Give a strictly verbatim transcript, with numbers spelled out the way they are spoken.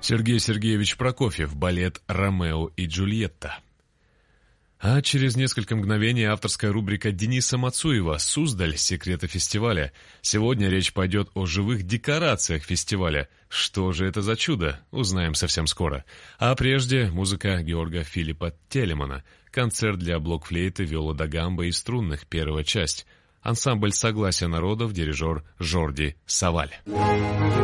Сергей Сергеевич Прокофьев, балет «Ромео и Джульетта». А через несколько мгновений авторская рубрика Дениса Мацуева «Суздаль. Секреты фестиваля». Сегодня речь пойдет о живых декорациях фестиваля. Что же это за чудо? Узнаем совсем скоро. А прежде музыка Георга Филиппа Телемана. Концерт для блокфлейты, виола да гамбо и струнных, первая часть. Ансамбль «Согласие народов», дирижер Жорди Саваль.